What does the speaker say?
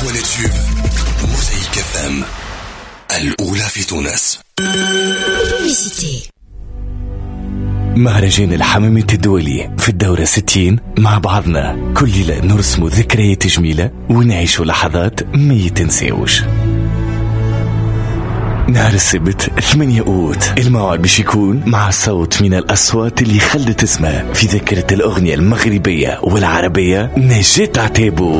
أقوى التيوب موزايك FM الأولى في تونس. مهرجان الحمامة الدولي في الدورة 60 مع بعضنا كل ليلة نرسم ذكريات جميلة ونعيش لحظات ما يتنسيوش. نهار السبت 8 أوت الموعد باش يكون مع صوت من الأصوات اللي خلت اسمها في ذاكرة الأغنية المغربية والعربية، نجاة عتابو.